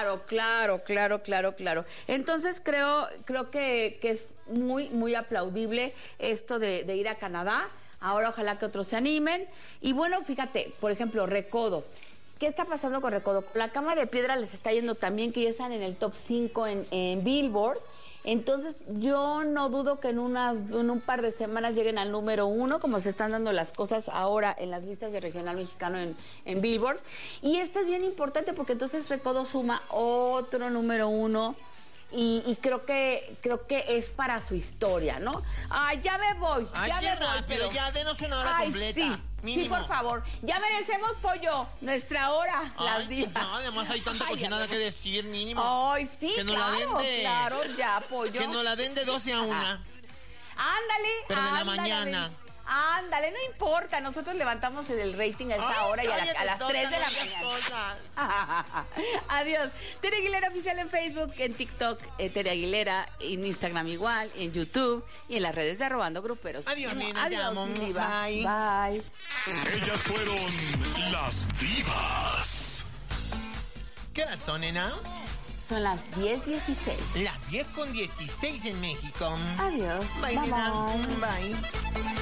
Claro. Entonces creo que es muy aplaudible esto de ir a Canadá. Ahora ojalá que otros se animen. Y bueno, fíjate, por ejemplo, Recodo. ¿Qué está pasando con Recodo? La Cama de Piedra les está yendo también, que ya están en el top 5 en Billboard. Entonces, yo no dudo que en un par de semanas lleguen al número 1, como se están dando las cosas ahora en las listas de regional mexicano en Billboard. Y esto es bien importante porque entonces Recodo suma otro número 1. Y creo que es para su historia, ¿no? Ay, ya me voy. Pero ya denos una hora completa. Sí. Mínimo. Sí, por favor. Ya merecemos, pollo, nuestra hora. Las divas. No, además hay tanta cochinada que decir, mínimo. Ay, sí, que nos claro, ya, pollo. Que nos la den de 12 a 1. Ándale. Pero de la mañana. Ándale, no importa, nosotros levantamos el rating a esa hora y a las 3 de la mañana. Adiós. Tere Aguilera Oficial en Facebook, en TikTok, Tere Aguilera, en Instagram igual, en YouTube y en las redes de Arrobando Gruperos. Adiós, nena, adiós, te amo. diva. Bye. Bye. Ellas fueron las divas. ¿Qué horas son, nena? Son las 10:16. Las 10:16 en México. Adiós. Bye, nena. Bye.